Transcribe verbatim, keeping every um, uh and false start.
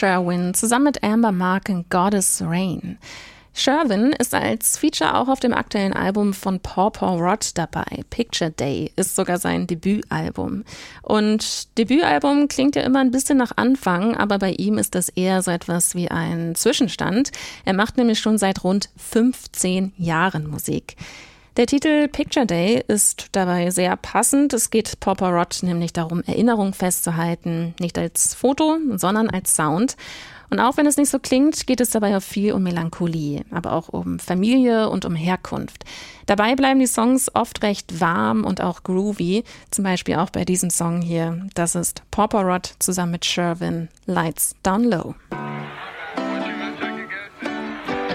Sherwin zusammen mit Amber Mark in Goddess Rain. Sherwin ist als Feature auch auf dem aktuellen Album von Paw Paw Rod dabei. Picture Day ist sogar sein Debütalbum. Und Debütalbum klingt ja immer ein bisschen nach Anfang, aber bei ihm ist das eher so etwas wie ein Zwischenstand. Er macht nämlich schon seit rund fünfzehn Jahren Musik. Der Titel Picture Day ist dabei sehr passend. Es geht Paw Paw Rod nämlich darum, Erinnerungen festzuhalten, nicht als Foto, sondern als Sound. Und auch wenn es nicht so klingt, geht es dabei auch viel um Melancholie, aber auch um Familie und um Herkunft. Dabei bleiben die Songs oft recht warm und auch groovy, zum Beispiel auch bei diesem Song hier. Das ist Paw Paw Rod zusammen mit Sherwin, Lights Down Low.